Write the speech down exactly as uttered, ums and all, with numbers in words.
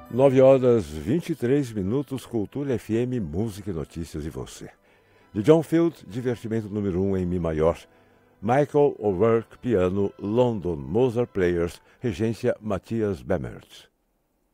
nove horas e vinte e três minutos, Cultura F M, Música e Notícias e você. De John Field, divertimento número um em Mi maior. Michael O'Rourke, piano, London Mozart Players, regência Matthias Bamert.